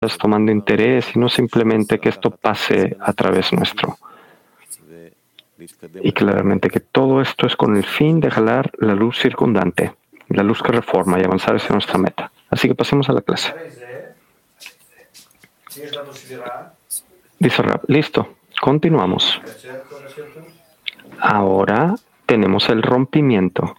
tomando interés y no simplemente que esto pase a través nuestro. Y claramente que todo esto es con el fin de jalar la luz circundante, la luz que reforma y avanzar hacia nuestra meta. Así que pasemos a la clase. Dice Rab, listo, continuamos. Ahora tenemos el rompimiento.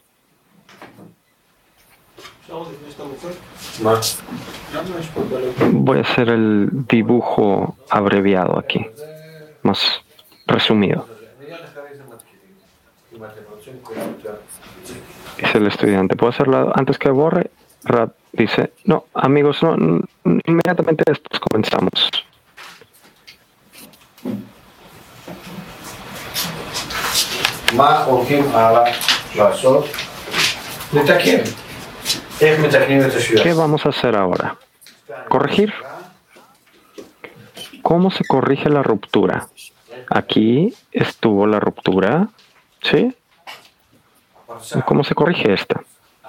Voy a hacer el dibujo abreviado aquí, más resumido. Dice el estudiante, ¿puedo hacerlo antes que borre? Rab dice, no, amigos, no, inmediatamente después comenzamos. ¿Qué vamos a hacer ahora? Corregir. ¿Cómo se corrige la ruptura? Aquí estuvo la ruptura, ¿sí? ¿Y cómo se corrige esta?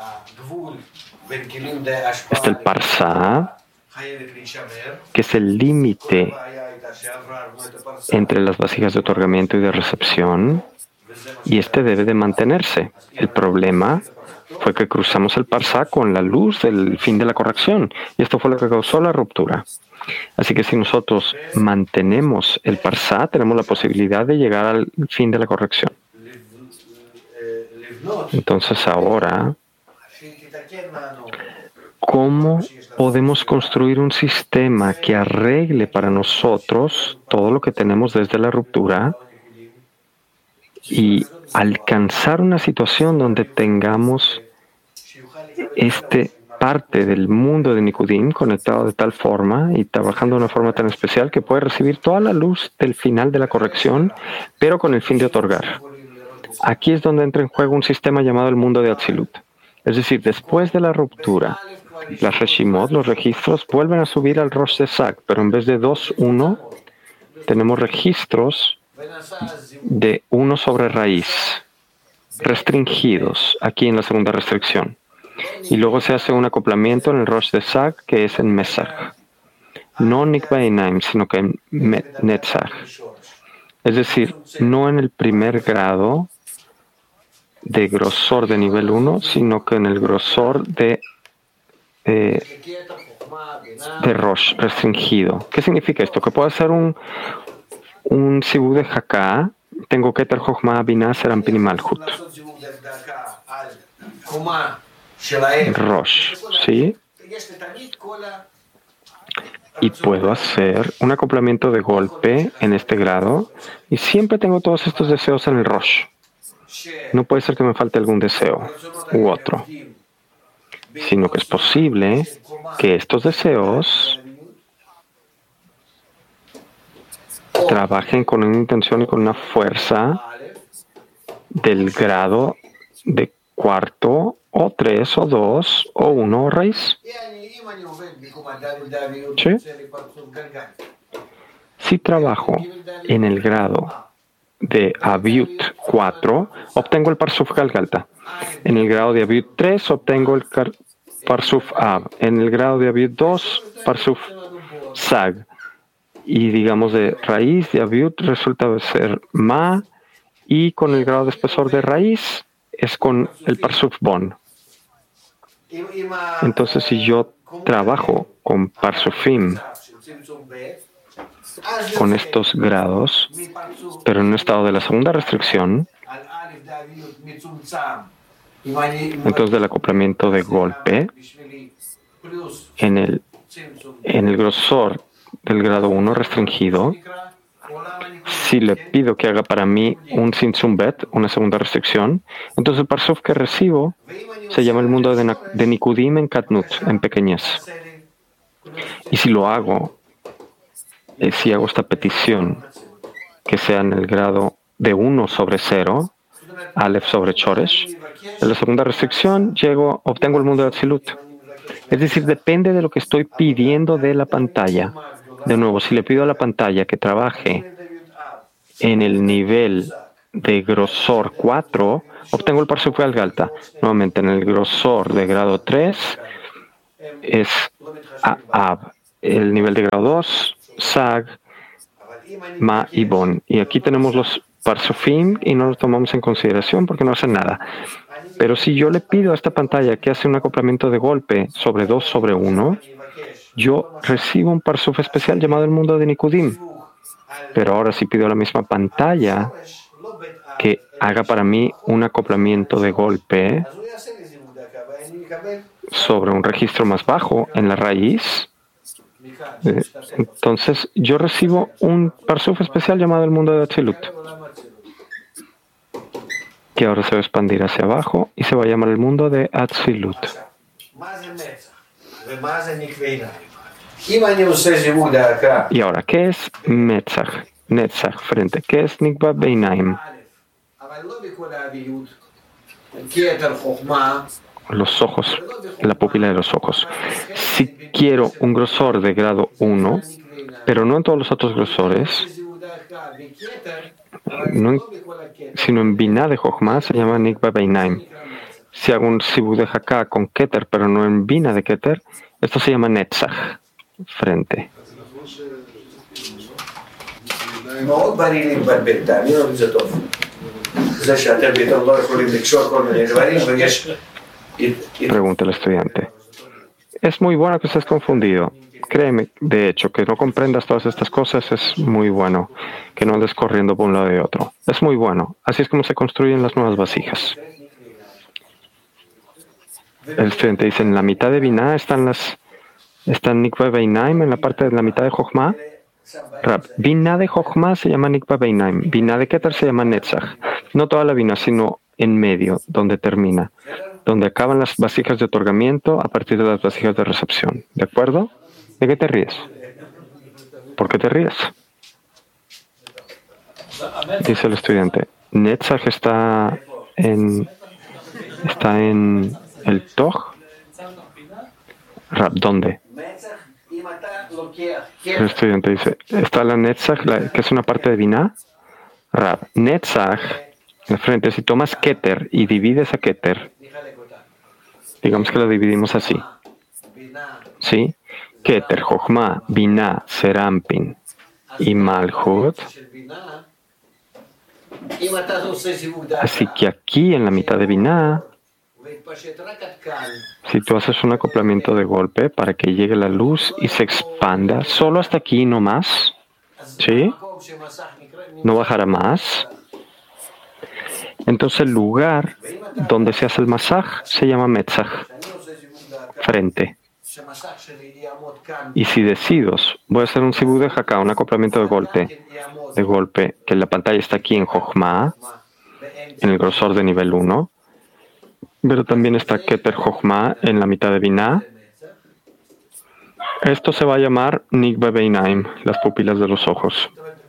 Está el parsá, que es el límite entre las vasijas de otorgamiento y de recepción, y este debe de mantenerse. El problema fue que cruzamos el parsá con la luz del fin de la corrección, y esto fue lo que causó la ruptura. Así que si nosotros mantenemos el parsá, tenemos la posibilidad de llegar al fin de la corrección. Entonces ahora, ¿cómo podemos construir un sistema que arregle para nosotros todo lo que tenemos desde la ruptura y alcanzar una situación donde tengamos parte del mundo de Nikudim conectado de tal forma y trabajando de una forma tan especial que puede recibir toda la luz del final de la corrección, pero con el fin de otorgar? Aquí es donde entra en juego un sistema llamado el mundo de Atzilut. Es decir, después de la ruptura, las Reshimot, los registros, vuelven a subir al Rosh Zag, pero en vez de 2, 1, tenemos registros de 1 sobre raíz, restringidos, aquí en la segunda restricción. Y luego se hace un acoplamiento en el Rosh Zag, que es en Mesach. No Nikbainaim, sino que en Netzach. Es decir, no en el primer grado de grosor de nivel 1, sino que en el grosor de Rosh restringido. ¿Qué significa esto? Que puedo hacer un sibú de Haká, tengo Keter Jochma Binah Serampin y Malchut. Rosh, ¿sí? Y puedo hacer un acoplamiento de golpe en este grado y siempre tengo todos estos deseos en el Rosh. No puede ser que me falte algún deseo u otro, sino que es posible que estos deseos trabajen con una intención y con una fuerza del grado de cuarto, o 3, o 2, o 1 raíz. ¿Sí? Si trabajo en el grado de Aviut 4, obtengo el Parsuf Galgalta. En el grado de Aviut 3, obtengo el Parsuf Ab. En el grado de Aviut 2, Parsuf Sag. Y digamos de raíz de Aviut resulta ser Ma, y con el grado de espesor de raíz es con el Parsuf Bon. Entonces, si yo trabajo con Parsufim, con estos grados, pero en un estado de la segunda restricción, entonces del acoplamiento de golpe, en el grosor del grado 1 restringido, si le pido que haga para mí un Tzimtzum Bet, una segunda restricción, entonces el Parsuf que recibo se llama el mundo de Nikudim en Katnut, en pequeñez. Y si lo hago, si hago esta petición, que sea en el grado de 1 sobre 0, Aleph sobre Choresh, en la segunda restricción obtengo el mundo de Atzilut. Es decir, depende de lo que estoy pidiendo de la pantalla. De nuevo, si le pido a la pantalla que trabaje en el nivel de grosor 4, obtengo el Parsuf Galgalta. Nuevamente, en el grosor de grado 3 es Ab. el nivel de grado 2, Sag, Ma y Bon. Y aquí tenemos los Parsufim y no los tomamos en consideración porque no hacen nada. Pero si yo le pido a esta pantalla que hace un acoplamiento de golpe sobre 2 sobre 1, yo recibo un Parsuf especial llamado el mundo de Nikudim. Pero ahora si pido a la misma pantalla que haga para mí un acoplamiento de golpe sobre un registro más bajo en la raíz, entonces yo recibo un Parsuf especial llamado el mundo de Atzilut, que ahora se va a expandir hacia abajo y se va a llamar el mundo de Atzilut. Y ahora, ¿qué es Netzach? Netzach, frente. ¿Qué es Nikba Beinaim? Los ojos, la pupila de los ojos. Si quiero un grosor de grado 1, pero no en todos los otros grosores, sino en Binah de Jochma, se llama Nikba Beinaim. Si hago un Sibud de Haká con Keter, pero no en Binah de Keter, esto se llama Netzach, frente. Pregunta el estudiante. Es muy bueno que estés confundido. Créeme, de hecho, que no comprendas todas estas cosas es muy bueno. Que no andes corriendo por un lado y otro. Es muy bueno. Así es como se construyen las nuevas vasijas. El estudiante dice, en la mitad de Binah están Nikba Beinaim, en la parte de la mitad de Jochma. Binah de Jochma se llama Nikba Beinaim. Binah de Keter se llama Netzach. No toda la Binah, sino en medio, donde termina. Donde acaban las vasijas de otorgamiento a partir de las vasijas de recepción. ¿De acuerdo? ¿De qué te ríes? ¿Por qué te ríes? Dice el estudiante. Netzach está en el Toj. ¿Dónde? El estudiante dice, está la Netzach, que es una parte de Binah. Netzach, en frente, si tomas Keter y divides a Keter, digamos que lo dividimos así. ¿Sí? Keter, Jochma, Binah, Serampin y Malhut. Así que aquí en la mitad de Binah, si tú haces un acoplamiento de golpe para que llegue la luz y se expanda, solo hasta aquí no más, ¿sí? No bajará más. Entonces el lugar donde se hace el masaj se llama metzach, frente. Y si decido, voy a hacer un sibud de Haká, un acoplamiento de golpe, que la pantalla está aquí en Jochma, en el grosor de nivel 1, pero también está Keter Jochma en la mitad de Binah. Esto se va a llamar Nikba Beinaim, las pupilas de los ojos.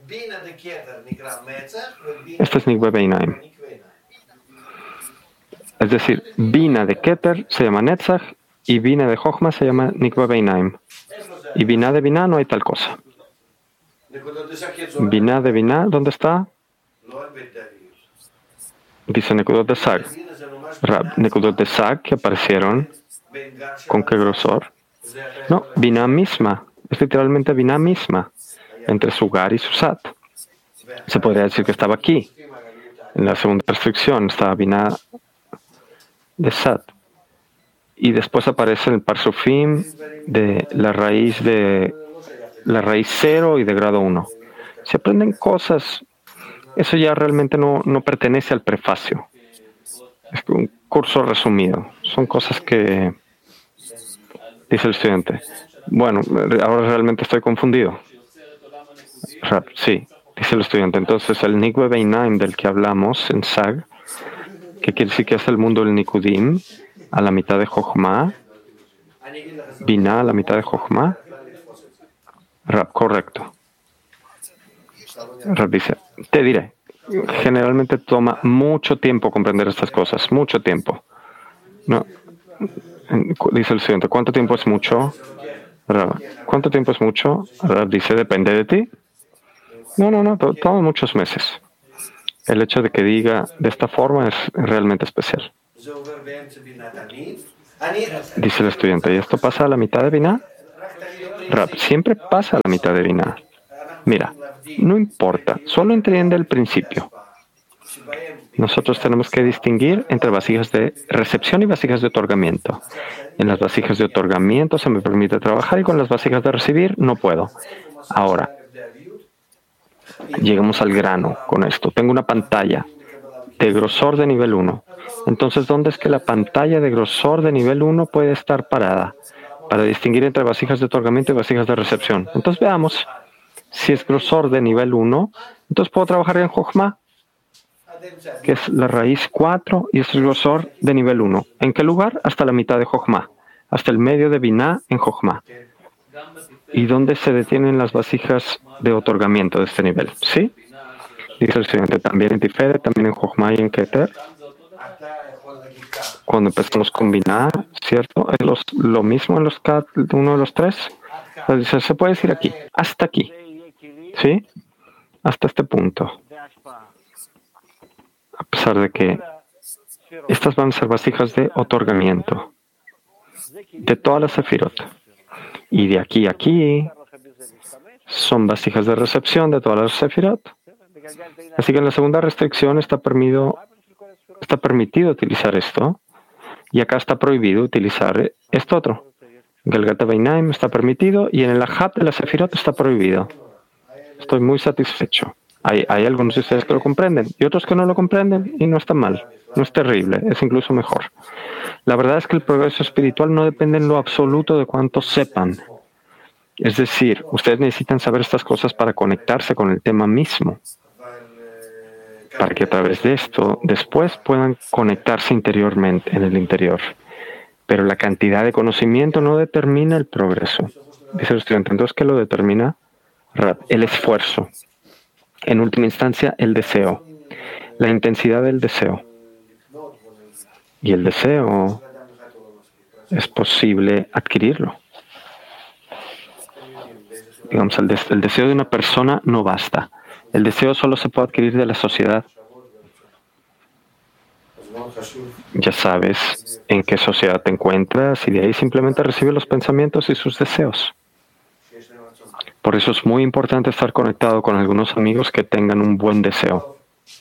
Este es Nikba Beinaim. Es decir, Binah de Keter se llama Netzach y Binah de Jochma se llama Nikba Beinaim. Y Binah de Binah no hay tal cosa. Binah de Binah, ¿dónde está? Dice Nekudot de Sag. Nekudot de Sag que aparecieron, ¿con qué grosor? No, Binah misma. Es literalmente Binah misma, entre Sugar y Susat. Se podría decir que estaba aquí. En la segunda restricción estaba Binah de Sat. Y después aparece el Parsufim de la raíz 0 y de grado 1. Se aprenden cosas. Eso ya realmente no pertenece al prefacio. Es un curso resumido. Son cosas que... Dice el estudiante. Bueno, ahora realmente estoy confundido. Sí, dice el estudiante. Entonces, el Nikba Beinaim del que hablamos en Sag, que quiere decir que es el mundo del Nikudim, a la mitad de Jochma, Binah a la mitad de Jochma. Correcto. Dice, te diré, generalmente toma mucho tiempo comprender estas cosas, mucho tiempo. No, dice el estudiante, ¿cuánto tiempo es mucho? ¿Cuánto tiempo es mucho? Dice, depende de ti. No, toma muchos meses. El hecho de que diga de esta forma es realmente especial. Dice el estudiante, ¿y esto pasa a la mitad de Binah? Rab, siempre pasa la mitad de Binah. Mira, no importa, solo entiende el principio. Nosotros tenemos que distinguir entre vasijas de recepción y vasijas de otorgamiento. En las vasijas de otorgamiento se me permite trabajar y con las vasijas de recibir no puedo. Ahora, llegamos al grano con esto. Tengo una pantalla de grosor de nivel 1. Entonces, ¿dónde es que la pantalla de grosor de nivel 1 puede estar parada? Para distinguir entre vasijas de otorgamiento y vasijas de recepción. Entonces, veamos. Si es grosor de nivel 1, entonces puedo trabajar en Jochma, que es la raíz 4, y es el grosor de nivel 1. ¿En qué lugar? Hasta la mitad de Jochma, hasta el medio de Binah en Jochma. ¿Y dónde se detienen las vasijas de otorgamiento de este nivel? ¿Sí? Dice el siguiente, también en Tiferet, también en Jochma y en Keter. Cuando empezamos con Binah, ¿cierto? ¿Es lo mismo en cada uno de los tres? Entonces, se puede decir aquí, hasta aquí. ¿Sí? Hasta este punto. A pesar de que estas van a ser vasijas de otorgamiento de todas las sefirot. Y de aquí a aquí son vasijas de recepción de todas las sefirot. Así que en la segunda restricción está permitido utilizar esto. Y acá está prohibido utilizar esto otro. Galgata Beinaim está permitido y en el Ahab de la sefirot está prohibido. Estoy muy satisfecho. Hay algunos de ustedes que lo comprenden y otros que no lo comprenden y no está mal, no es terrible, es incluso mejor. La verdad es que el progreso espiritual no depende en lo absoluto de cuánto sepan. Es decir, ustedes necesitan saber estas cosas para conectarse con el tema mismo, para que a través de esto después puedan conectarse interiormente, en el interior. Pero la cantidad de conocimiento no determina el progreso. Dice el estudiante, entonces, ¿qué lo determina? El esfuerzo. En última instancia, el deseo. La intensidad del deseo. Y el deseo es posible adquirirlo. Digamos, el deseo de una persona no basta. El deseo solo se puede adquirir de la sociedad. Ya sabes en qué sociedad te encuentras y de ahí simplemente recibe los pensamientos y sus deseos. Por eso es muy importante estar conectado con algunos amigos que tengan un buen deseo.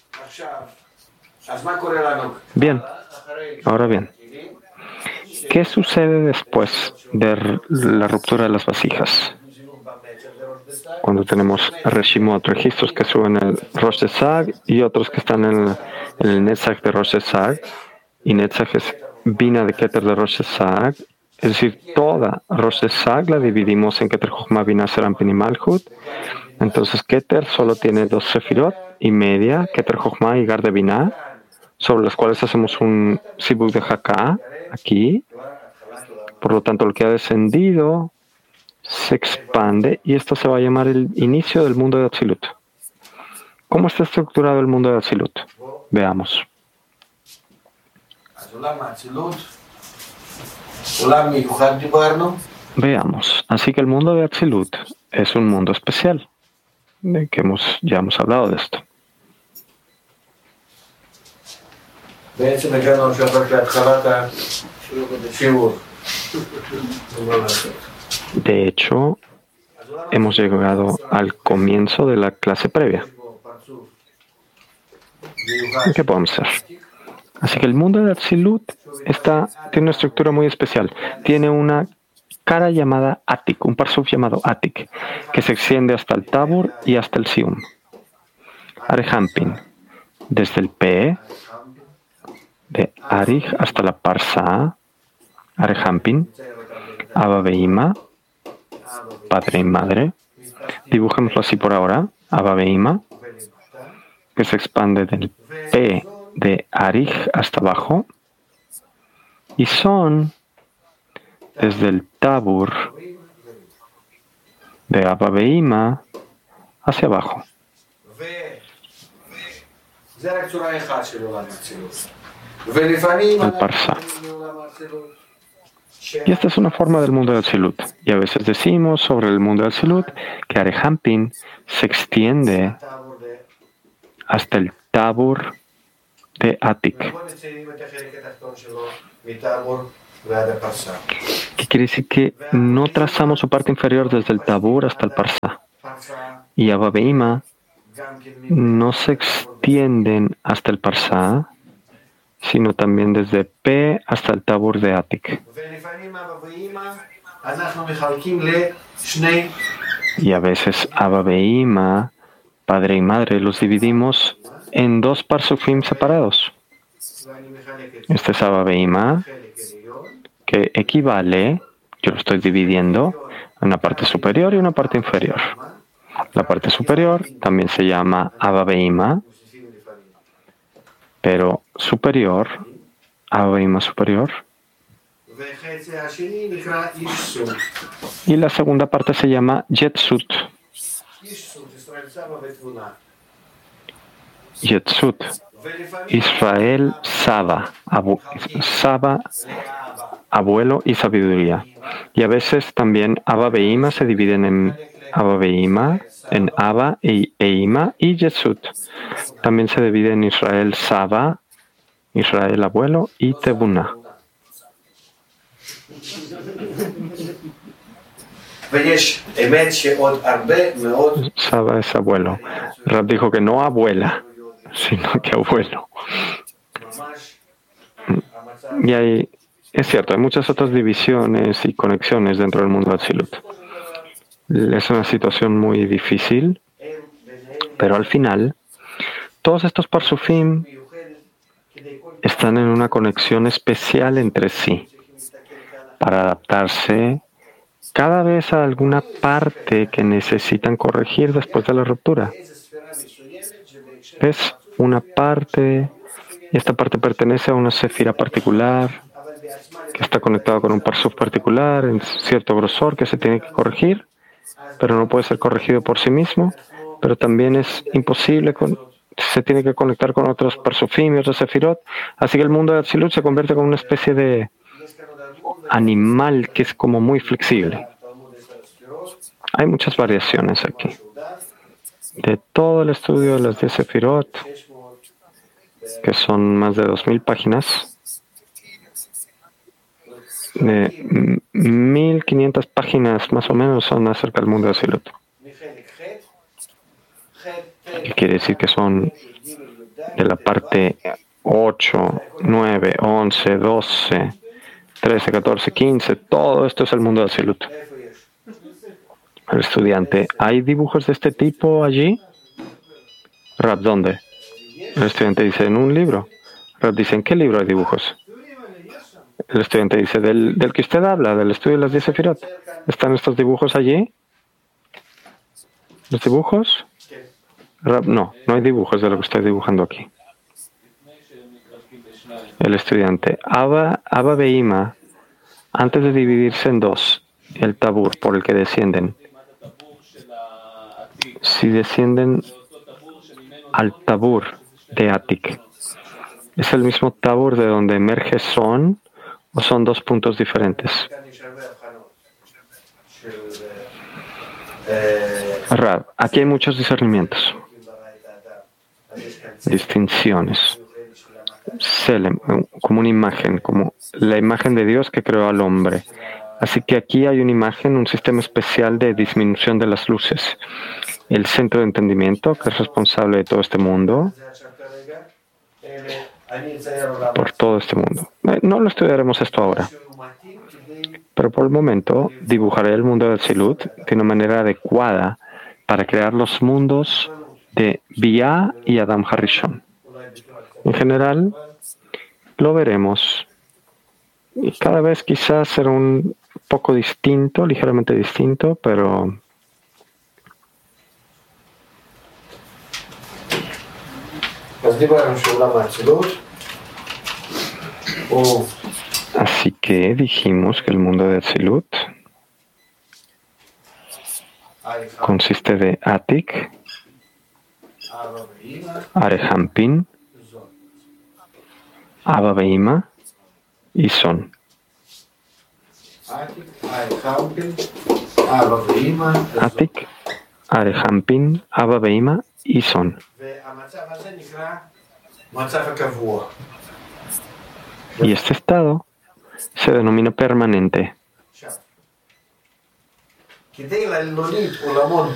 Bien, ahora bien, ¿qué sucede después de la ruptura de las vasijas? Cuando tenemos Reshimot, registros que suben el Rosh Hashanah y otros que están en el Netzach de Rosh Hashanah, y Netzach es Bina de Keter de Rosh Hashanah. Es decir, toda Rosh Hashanah la dividimos en Keter, Jochma, Binah, Serampin y Malchut. Entonces, Keter solo tiene 2 sefirot y media, Keter, Jochma y Gar de Binah, sobre las cuales hacemos un Sibuk de Haká, aquí. Por lo tanto, lo que ha descendido se expande y esto se va a llamar el inicio del mundo de Atzilut. ¿Cómo está estructurado el mundo de Atzilut? Veamos. Veamos. Así que el mundo de Atzilut es un mundo especial, de que ya hemos hablado de esto. De hecho, hemos llegado al comienzo de la clase previa. ¿Qué podemos hacer? Así que el mundo de Atzilut tiene una estructura muy especial. Tiene una cara llamada Atik, un parsuf llamado Atik, que se extiende hasta el Tabur y hasta el Sium. Arehampin, desde el P de Arich hasta la Parsa, Arehampin, Abba Beima, padre y madre. Dibujémoslo así por ahora, Abba Beima, que se expande del P de Arich hasta abajo, y son desde el Tabur de Abba Beima hacia abajo. El Parsa. Y esta es una forma del mundo de Atzilut. Y a veces decimos sobre el mundo de Atzilut que Arehampin se extiende hasta el Tabur de Atik. que quiere decir que no trazamos su parte inferior desde el Tabur hasta el Parsá. Y Abba Ve'ima no se extienden hasta el Parsá, sino también desde P hasta el Tabur de Atik. Y a veces Abba Ve'ima, padre y madre, los dividimos en dos parsufim separados. Este es Abba Ve'ima, que equivale, yo lo estoy dividiendo, en una parte superior y una parte inferior. La parte superior también se llama Abba Ve'ima, pero superior, Abba Ve'ima superior. Y la segunda parte se llama Yetzut. Yetzut, Israel Saba, Saba, abuelo y sabiduría. Y a veces también Abba Ve'ima se dividen en Abba Ve'ima, en Abba e Ima y Yetzut. También se divide en Israel Saba, Israel abuelo y Tebuna. Saba es abuelo. Rab dijo que no abuela, sino que abuelo. Y hay, es cierto, hay muchas otras divisiones y conexiones dentro del mundo de Atzilut. Es una situación muy difícil, pero al final, todos estos parsufim están en una conexión especial entre sí para adaptarse cada vez a alguna parte que necesitan corregir después de la ruptura. Es una parte, y esta parte pertenece a una sefira particular, que está conectada con un parsuf particular, en cierto grosor que se tiene que corregir, pero no puede ser corregido por sí mismo, pero también es imposible, se tiene que conectar con otros parsufim y otros sefirot, así que el mundo de Atzilut se convierte como una especie de animal que es como muy flexible. Hay muchas variaciones aquí. De todo el estudio de las 10 sefirot, que son más de 2000 páginas, de 1500 páginas más o menos son acerca del mundo de Atzilut. ¿Qué quiere decir? Que son de la parte 8, 9, 11, 12, 13, 14, 15, todo esto es el mundo de Atzilut. El estudiante, ¿hay dibujos de este tipo allí? Rab, ¿dónde? El estudiante dice, en un libro. Rab dice, ¿en qué libro hay dibujos? El estudiante dice, del que usted habla, del estudio de las 10 sefirot. ¿Están estos dibujos allí? ¿Los dibujos? Rab, no hay dibujos de lo que estoy dibujando aquí. El estudiante, Abba Ve'ima, antes de dividirse en dos, el tabur por el que descienden, si descienden al tabur de Atik, ¿es el mismo tabur de donde emerge Son o son dos puntos diferentes? Rab, aquí hay muchos discernimientos, distinciones. Selem, como una imagen, como la imagen de Dios que creó al hombre. Así que aquí hay una imagen, un sistema especial de disminución de las luces. El centro de entendimiento, que es responsable de todo este mundo, por todo este mundo. No lo estudiaremos esto ahora, pero por el momento dibujaré el mundo de Atzilut de una manera adecuada para crear los mundos de Bia y Adam Harishon. En general, lo veremos. Y cada vez quizás será un poco distinto, ligeramente distinto, pero así que dijimos que el mundo de Atzilut consiste de Atik, Arehampin, Abba Ve'ima y Son. Atik, Arehampin, Abba Ve'ima y Son. Y este estado se denomina permanente.